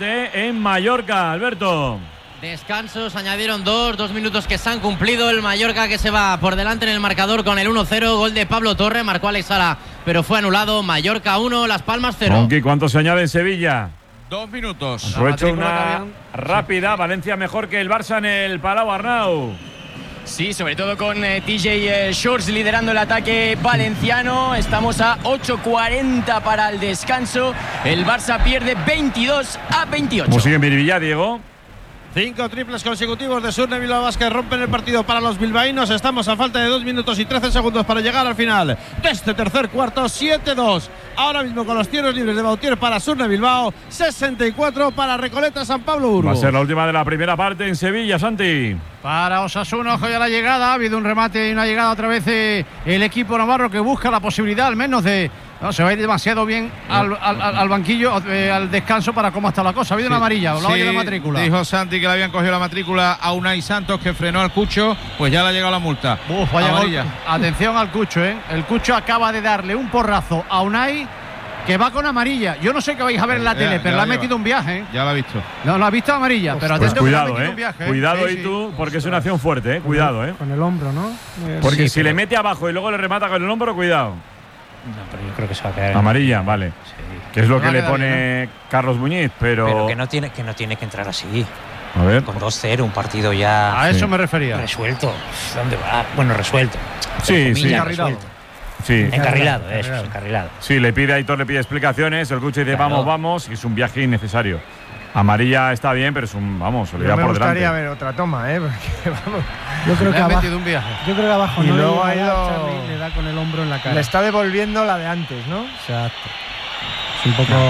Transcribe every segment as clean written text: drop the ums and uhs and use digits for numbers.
parte en Mallorca, Alberto. Descansos, añadieron 2 minutos que se han cumplido. El Mallorca que se va por delante en el marcador con el 1-0. Gol de Pablo Torre, marcó Alex Sala, pero fue anulado. Mallorca 1, Las Palmas 0. Aunque ¿cuánto se añade en Sevilla? 2 minutos. Aprovecho una rápida. Valencia mejor que el Barça en el Palau, Arnau. Sí, sobre todo con TJ Shorts liderando el ataque valenciano. Estamos a 8:40 para el descanso. El Barça pierde 22-28. ¿Cómo sigue Miribilla, Diego? 5 triples consecutivos de Surne Bilbao Basket rompen el partido para los bilbaínos. Estamos a falta de 2 minutos y 13 segundos para llegar al final de este tercer cuarto. 7-2 ahora mismo con los tiros libres de Bautier para Surne Bilbao, 64 para Recoleta San Pablo Burgos. Va a ser la última de la primera parte en Sevilla, Santi. Para Osasuna, ojo ya la llegada. Ha habido un remate y una llegada otra vez el equipo navarro que busca la posibilidad al menos de... No, se va a ir demasiado bien al banquillo, al descanso para cómo está la cosa. Ha habido una amarilla, hablaba yo de matrícula. Dijo Santi que le habían cogido la matrícula a Unai Santos, que frenó al Cucho, pues ya le ha llegado la multa. Vaya amarilla. Atención al Cucho, El Cucho acaba de darle un porrazo a Unai, que va con amarilla. Yo no sé qué vais a ver en la tele, pero le ha metido un viaje. Ya lo ha visto. No, lo ha visto amarilla, pero pues atento, cuidado, que le ha metido un viaje. Cuidado ahí tú, porque es una acción fuerte, Cuidado, Con el hombro, ¿no? Porque si le mete abajo y luego le remata con el hombro, cuidado. No, pero yo creo que se va a quedar. Amarilla, vale. Sí. Que es lo que le pone Carlos Muñiz, pero que no tiene que entrar así. A ver. Con 2-0, un partido ya. A eso me refería. Resuelto. ¿Dónde va? Bueno, resuelto. Sí. Resuelto. Sí. Encarrilado, eso, encarrilado. Sí, le pide a Aitor, le pide explicaciones. El Cucho dice, vamos, y es un viaje innecesario. Amarilla está bien, pero es un, se le da por delante. Me gustaría ver otra toma, porque vamos. Yo creo que ha metido un viaje. Yo creo que abajo y no luego ha ido. Charlie le da con el hombro en la cara. Le está devolviendo la de antes, ¿no? Exacto. Es un poco.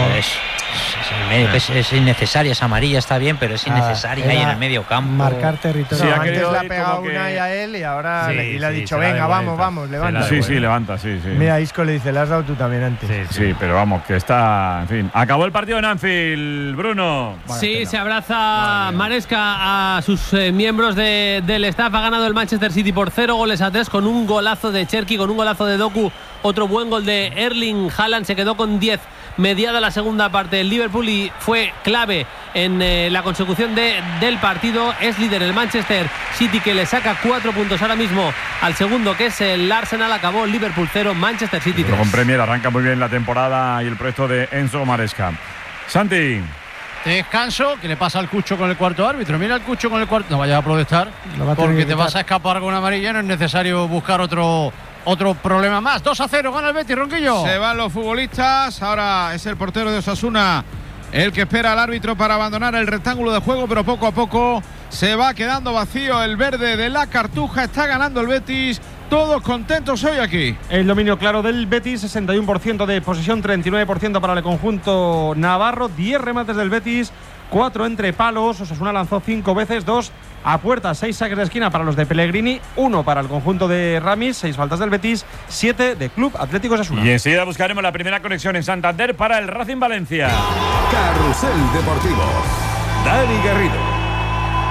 Es innecesaria esa amarilla, está bien, pero es innecesaria ahí en el medio campo. Marcar territorio. Sí, antes le ha pegado una y a él y ahora le ha dicho, venga, vamos, levanta. Sí, levanta, sí. Mira, Isco le dice, le has dado tú también antes. Sí, pero vamos, que está, en fin. Acabó el partido en Anfield, Bruno. Sí, se abraza Maresca a sus miembros del staff. Ha ganado el Manchester City por 0-3 con un golazo de Cherki, con un golazo de Doku, otro buen gol de Erling Haaland. Se quedó con 10 mediada la segunda parte. El Liverpool y fue clave en la consecución del partido. Es líder el Manchester City, que le saca 4 puntos ahora mismo al segundo, que es el Arsenal. Acabó Liverpool 0, Manchester City 3. Pero con Premier arranca muy bien la temporada y el proyecto de Enzo Maresca. Santi. Descanso, que le pasa al Cucho con el cuarto árbitro. Mira el Cucho con el cuarto. No vayas a protestar, porque te vas a escapar con una amarilla. No es necesario buscar otro problema más. 2-0, gana el Betis, Ronquillo. Se van los futbolistas. Ahora es el portero de Osasuna el que espera al árbitro para abandonar el rectángulo de juego, pero poco a poco se va quedando vacío el verde de la Cartuja. Está ganando el Betis. Todos contentos hoy aquí. El dominio claro del Betis, 61% de posesión, 39% para el conjunto navarro, 10 remates del Betis, 4 entre palos. Osasuna lanzó 5 veces, 2 a puerta, 6 saques de esquina para los de Pellegrini, 1 para el conjunto de Ramis, 6 faltas del Betis, 7 de Club Atlético Osasuna. Y enseguida buscaremos la primera conexión en Santander para el Racing Valencia. Carrusel Deportivo. Dani Garrido.